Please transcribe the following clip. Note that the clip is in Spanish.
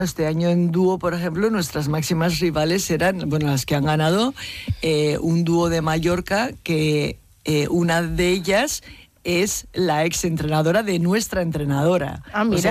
Este año en dúo, por ejemplo, nuestras máximas rivales eran, bueno, las que han ganado, un dúo de Mallorca que una de ellas es la ex entrenadora de nuestra entrenadora. Ah, mira. O sea,